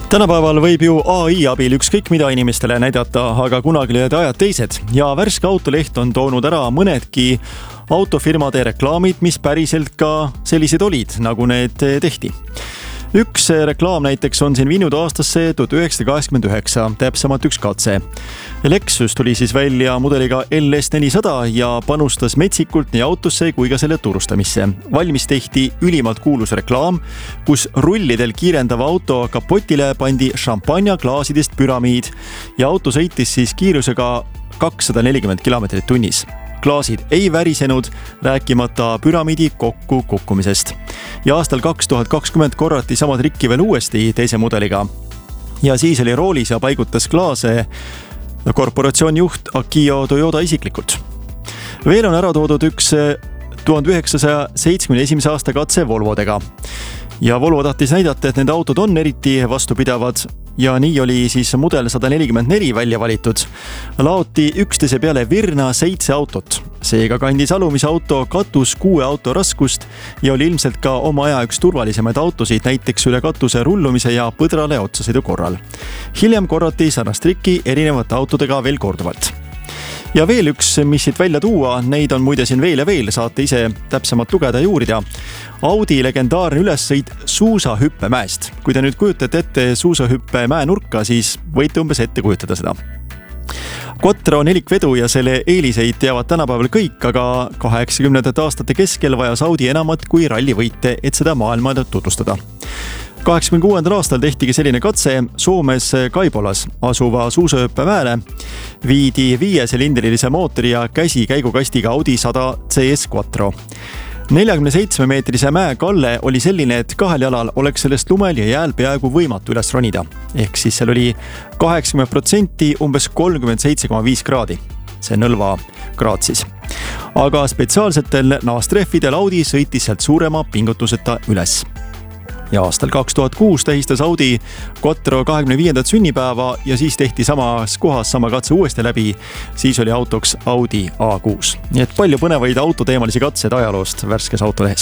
Tänapäeval võib ju AI abil ükskõik mida inimestele näidata, aga kunagi olid ajad teised ja värske Autoleht on toonud ära mõnedki autofirmade reklaamid, mis päriselt ka sellised olid, nagu need tehti. Üks reklaam näiteks on siin viinud aastasse 1989, täpsemalt üks katse. Lexus tuli siis välja mudeliga LS400 ja panustas metsikult nii autosse kui ka selle turustamisse. Valmis tehti ülimalt kuulus reklaam, kus rullidel kiirendava auto kapotile pandi šampanjaklaasidest püramiid ja auto sõitis siis kiirusega 240 km tunnis. Klaasid ei värisenud, rääkimata püramiidi kokku kukkumisest. Ja aastal 2020 korrati sama trikki veel uuesti teise mudeliga. Ja siis oli roolis ja paigutas klaase korporatsiooni juht Akio Toyoda isiklikult. Veel on ära toodud üks 1971. aasta katse Volvodega. Ja Volvo tahtis näidata, et nende autod on eriti vastupidavad ja nii oli siis mudel 144 välja valitud. Laoti üksteise peale virna 7 autot. Seega kandis alumise auto katus 6 auto raskust ja oli ilmselt ka oma aja üks turvalisemaid autosid, näiteks üle katuse rullumise ja põdrale otsasõidu korral. Hiljem korrati sarnast trikki erinevate autodega veel korduvalt. Ja veel üks, mis siit välja tuua, neid on muide siin veel ja veel, saate ise täpsemalt lugeda ja uurida. Audi legendaarne ülessõit suusahüppemäest. Kui te nüüd kujutate ette suusahüppe mäenurka, siis võite umbes ette kujutada seda. Quattro nelikvedu ja selle eeliseid teavad tänapäeval kõik, aga 80. aastate keskel vajas Audi enamat kui rallivõite, et seda maailmale tutvustada. 86. aastal tehtigi selline katse Soomes Kaipolas asuva suusahüppemäele. Viidi 5-silindrilise mootori ja käsikäigukastiga Audi 100 CS Quattro. 47-meetrise mäe kalle oli selline, et kahel jalal oleks sellest lumel ja jääl peaaegu võimatu üles ronida. Ehk siis seal oli 80% umbes 37,5 kraadi. See nõlva kraad siis. Aga spetsiaalsetel naastrehvidel Audi sõitis sealt suurema pingutuseta üles. Ja aastal 2006 tähistas Audi Quattro 25. sünnipäeva ja siis tehti samas kohas sama katse uuesti läbi. Siis oli autoks Audi A6. Nii et palju põnevaid autoteemalisi katsed ajaloost värskes Autolehes.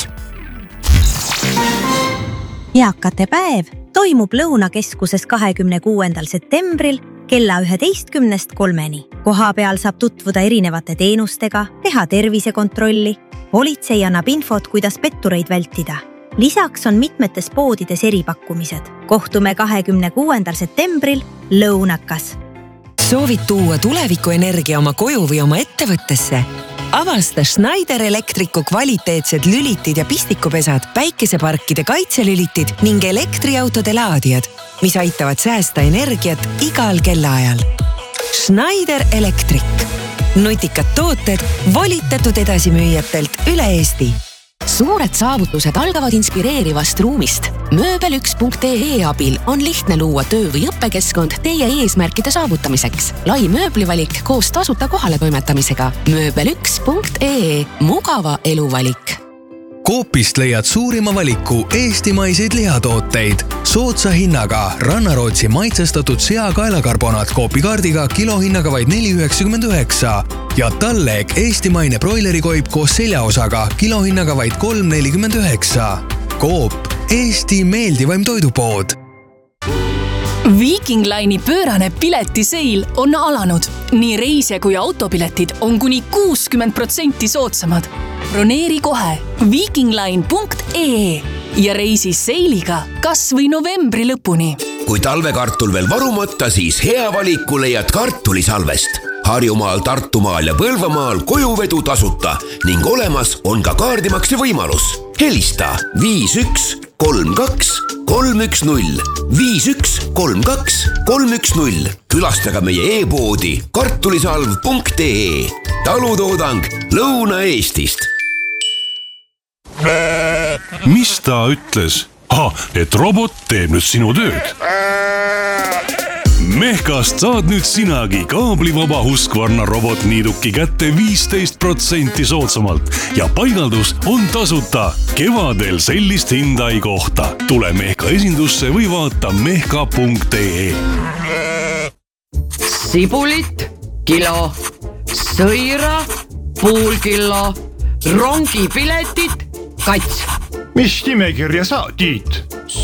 Eakate päev toimub Lõunakeskuses 26. septembril kella 11:03. Koha peal saab tutvuda erinevate teenustega, teha tervisekontrolli. Politsei annab infot, kuidas pettureid vältida. Lisaks on mitmetes poodides eripakkumised. Kohtume 26. septembril Lõunakas. Soovid tuua tulevikuenergia oma koju või oma ettevõttesse? Avasta Schneider Electricu kvaliteetsed lülitid ja pistikupesad, päikeseparkide kaitselülitid ning elektriautode laadijad, mis aitavad säästa energiat igal kellaajal. Schneider Electric. Nutikad tooted volitatud edasimüüjatelt üle Eesti. Suured saavutused algavad inspireerivast ruumist. Mööbel1.ee abil on lihtne luua töö- või õppekeskkond teie eesmärkide saavutamiseks. Lai mööblivalik koos tasuta kohale toimetamisega. Mööbel1.ee. Mugava eluvalik. Coopist leiad suurima valiku eestimaiseid lihatooteid. Soodsa hinnaga Rannarootsi maitsestatud seakaelakarbonaat Coopikaardiga kilohinnaga vaid 4,99 ja Talleg eestimaine broilerikoip koos seljaosaga kilohinnaga vaid 3,49. Coop, Eesti meeldivaim toidupood. Viking Line'i pöörane piletiseil on alanud. Nii reisija kui autopiletid on kuni 60% soodsamad. Broneeri kohe vikingline.ee ja reisi seiliga kas või novembri lõpuni. Kui talvekartul veel varumata, siis hea valiku leiad kartulisalvest. Harjumaal, Tartumaal ja Põlvamaal kojuvedu tasuta ning olemas on ka kaardimakse võimalus. Helista 5132 310 5132 310. Külastage meie e-poodi kartulisalv.ee. Talutoodang Lõuna-Eestist. Mis ta ütles? Et robot teeb nüüd sinu tööd. Mehkast saad nüüd sinagi kaablivaba Husqvarna robotniiduki kätte 15% soodsamalt ja paigaldus on tasuta. Kevadel sellist hinda ei kohta. Tule Mehka esindusse või vaata mehka.ee. Sibulit, kilo, sõira, pool kilo, rongipiletit, kats. Mis nimekirja sa, Tiit?